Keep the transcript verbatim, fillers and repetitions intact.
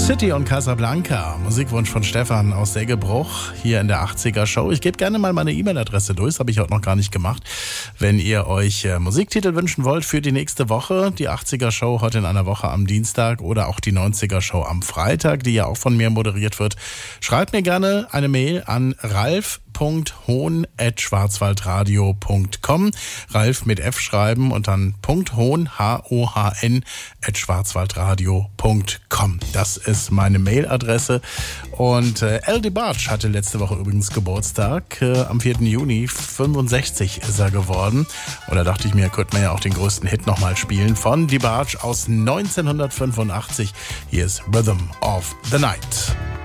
City und Casablanca, Musikwunsch von Stefan aus Seggebruch, hier in der achtziger Show. Ich gebe gerne mal meine E-Mail-Adresse durch, das habe ich heute noch gar nicht gemacht. Wenn ihr euch äh, Musiktitel wünschen wollt für die nächste Woche, die achtziger Show heute in einer Woche am Dienstag oder auch die neunziger Show am Freitag, die ja auch von mir moderiert wird, schreibt mir gerne eine Mail an ralf punkt hohn at schwarzwaldradio punkt com. Ralf mit F schreiben und dann .hohn, H O H N, at schwarzwaldradio punkt com. Das ist meine Mailadresse. Und äh, Al DeBarge hatte letzte Woche übrigens Geburtstag. Äh, am vierten Juni, fünfundsechzig ist er geworden. Und da dachte ich mir, könnte man ja auch den größten Hit nochmal spielen von DeBarge aus neunzehnhundertfünfundachtzig. Hier ist Rhythm of the Night.